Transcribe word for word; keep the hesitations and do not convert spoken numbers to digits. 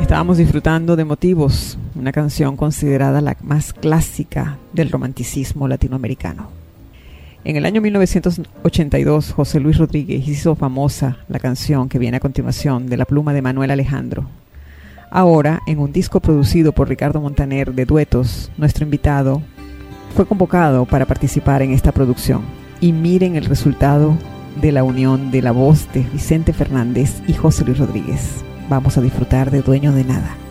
Estábamos disfrutando de Motivos, una canción considerada la más clásica del romanticismo latinoamericano. En el año mil novecientos ochenta y dos, José Luis Rodríguez hizo famosa la canción que viene a continuación, de la pluma de Manuel Alejandro. Ahora, en un disco producido por Ricardo Montaner de duetos, nuestro invitado fue convocado para participar en esta producción. Y miren el resultado de la unión de la voz de Vicente Fernández y José Luis Rodríguez. Vamos a disfrutar de Dueño de Nada.